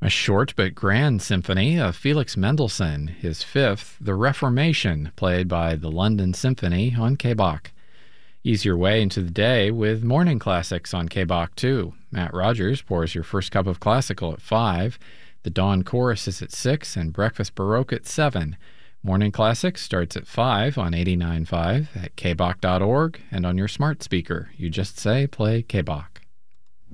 A short but grand symphony of Felix Mendelssohn, his fifth, The Reformation, played by the London Symphony on K-Bach. Ease your way into the day with morning classics on K-Bach too. Matt Rogers pours your first cup of classical at 5. The Dawn Chorus is at 6 and Breakfast Baroque at 7. Morning Classics starts at 5 on 89.5 at kbach.org and on your smart speaker. You just say play K-Bach.